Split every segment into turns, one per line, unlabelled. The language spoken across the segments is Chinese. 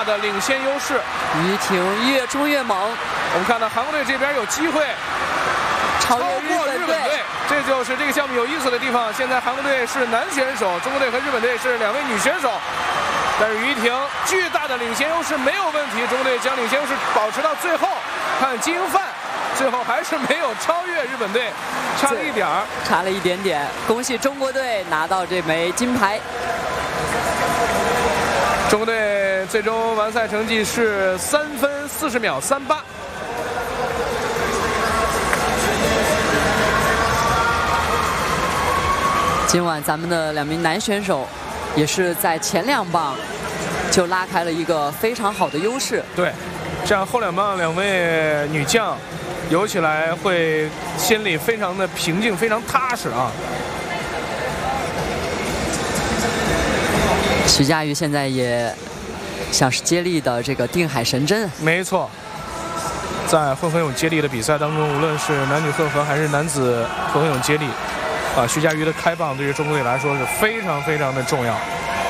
大的领先优势。
于婷越冲越猛，
我们看到韩国队这边有机会
超越
日本队，这就是这个项目有意思的地方。现在韩国队是男选手，中国队和日本队是2位女选手，但是于婷巨大的领先优势没有问题，中国队将领先优势保持到最后。看金范，最后还是没有超越日本队，差了一点儿，
差了一点点。恭喜中国队拿到这枚金牌。
中国队最终完赛成绩是3分40秒38。
今晚咱们的2名男选手也是在前2棒就拉开了一个非常好的优势。
对，这样后2棒2位女将游起来会心里非常的平静，非常踏实啊。
徐嘉余现在也像是接力的这个定海神针。
没错，在混合泳接力的比赛当中，无论是男女混合还是男子混合泳接力，徐嘉余的开棒对于中国队来说是非常非常的重要。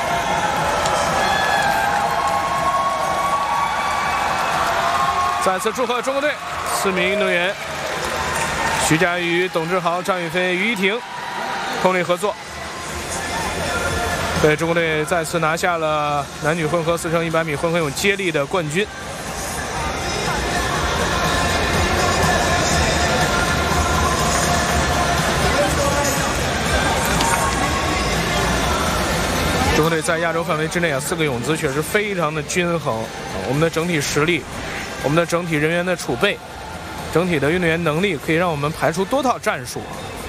再次祝贺中国队4名运动员：徐嘉余、董志豪、张雨霏、于依婷，通力合作，对中国队再次拿下了男女混合4乘100米混合泳接力的冠军。中国队在亚洲范围之内4个泳姿确实非常的均衡。我们的整体实力，我们的整体人员的储备，整体的运动员能力，可以让我们排出多套战术，